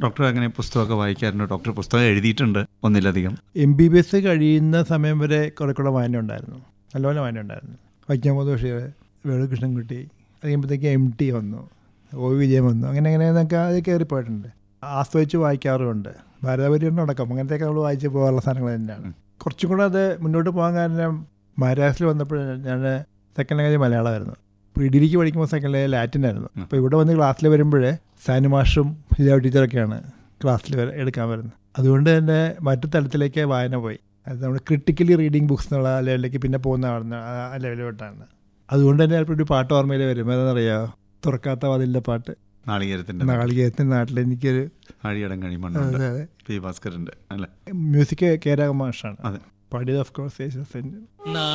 Doctor അങ്ങനെ പുസ്തകമൊക്കെ വായിക്കാറുണ്ട്? Doctor പുസ്തകം എഴുതിയിട്ടുണ്ട് ഒന്നിലധികം. MBBS കഴിയുന്ന സമയം വരെ കുറെ കൂടെ വായന ഉണ്ടായിരുന്നു, നല്ലപോലെ വായന ഉണ്ടായിരുന്നു. വൈക്കം മുഹമ്മദ് ബഷീർ, വേണുകൃഷ്ണൻകുട്ടി, അത് കഴിയുമ്പോഴത്തേക്ക് MT വന്നു, OV വിജയൻ വന്നു, അങ്ങനെയൊക്കെ അത് കയറിപ്പോയിട്ടുണ്ട്. ആസ്വദിച്ച് വായിക്കാറുമുണ്ട്. ഭാരതപര്യടനം അടക്കം അങ്ങനത്തെയൊക്കെ നമ്മൾ വായിച്ച് പോകാനുള്ള സാധനങ്ങൾ തന്നെയാണ്. കുറച്ചും കൂടെ അത് മുന്നോട്ട് പോകാൻ കാരണം മഹാരാഷ്ട്രയിൽ വന്നപ്പോൾ ഞാൻ സെക്കൻഡ് ലാംഗ്വേജ് മലയാളമായിരുന്നു. ഡിഗ്രിക്ക് പഠിക്കുമ്പോൾ സെക്കൻഡ് ലാംഗ്വേജ് ലാറ്റിൻ ആയിരുന്നു. അപ്പോൾ ഇവിടെ വന്ന് ക്ലാസ്സിൽ വരുമ്പോൾ സാനു മാഷും ഹിജാബ് ടീച്ചറൊക്കെയാണ് ക്ലാസ്സിൽ എടുക്കാൻ വരുന്നത്. അതുകൊണ്ട് തന്നെ മറ്റു തലത്തിലേക്ക് വായന പോയി. അത് നമ്മൾ ക്രിട്ടിക്കലി റീഡിങ് ബുക്സ് എന്നുള്ള ലെവലിലേക്ക് പിന്നെ പോകുന്ന ആ ലെവലിലോട്ടാണ്. അതുകൊണ്ട് തന്നെ ചിലപ്പോൾ ഒരു പാട്ട് ഓർമ്മയിൽ വരും. ഏതാണെന്നറിയാമോ? തുറക്കാത്ത വാതിലിൻ്റെ പാട്ട്. നാളികേരത്തിൻ്റെ നാട്ടിൽ എനിക്കൊരു ഭാസ്കരൻ്റെ അല്ലേ? മ്യൂസിക് കെ രാഘവ മാഷാണ് പാടിയത്. Of course